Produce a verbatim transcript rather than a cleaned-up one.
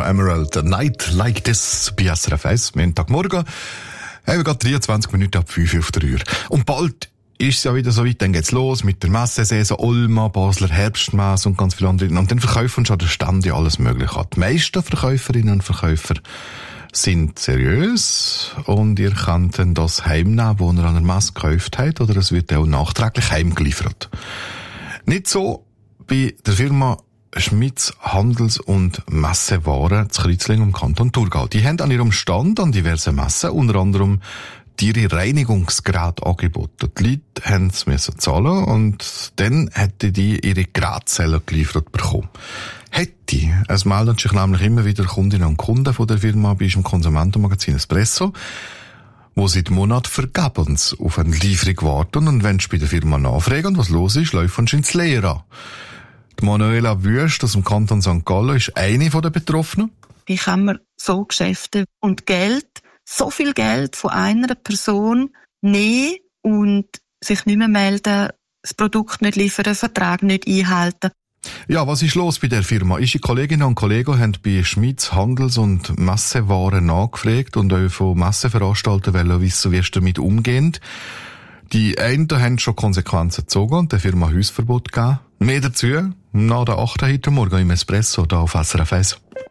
Emerald, A Night Like This bei S R F eins, Montagmorgen. Haben wir gerade dreiundzwanzig Minuten ab fünf auf der Uhr. Und bald ist es ja wieder so weit, dann geht's los mit der Messesaison, Olma, Basler Herbstmesse und ganz viele andere. Und dann verkaufen schon der Stand ja alles Mögliche an. Die meisten Verkäuferinnen und Verkäufer sind seriös und ihr könnt dann das heimnehmen, was ihr an der Messe gekauft habt, oder es wird auch nachträglich heimgeliefert. Nicht so bei der Firma Schmitz Handels- und Messewaren zu Kreuzlingen im Kanton Thurgau. Die haben an ihrem Stand an diversen Messen unter anderem ihre Reinigungsgeräte angeboten. Die Leute haben es müssen zahlen und dann hätten die ihre Gerätezellen geliefert bekommen. Hätte. Es melden sich nämlich immer wieder Kundinnen und Kunden von der Firma bei unserem Konsumentenmagazin Espresso, wo seit Monaten vergebens auf eine Lieferung warten und wenn sie bei der Firma nachfragen, was los ist, laufen sie ins Leere an. Die Manuela Wüst aus dem Kanton Sankt Gallen ist eine der Betroffenen. Wie kann man so Geschäfte und Geld, so viel Geld von einer Person nehmen und sich nicht mehr melden, das Produkt nicht liefern, den Vertrag nicht einhalten? Ja, was ist los bei der Firma? Unsere Kolleginnen und Kollegen haben bei Schmitz Handels- und Messewaren nachgefragt und auch von Messeveranstaltern wollen wissen, wie es damit umgeht. Die einen haben schon Konsequenzen gezogen und der Firma Hausverbot gegeben. Mehr dazu nach der achten heute Morgen im Espresso, da auf S R F eins.